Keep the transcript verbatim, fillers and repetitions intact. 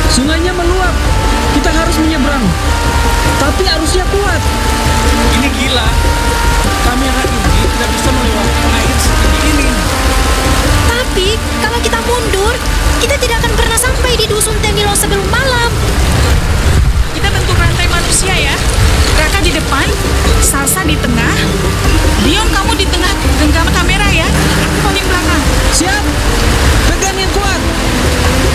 Sungainya meluap. Kita harus menyeberang. Tapi arusnya kuat. Ini gila.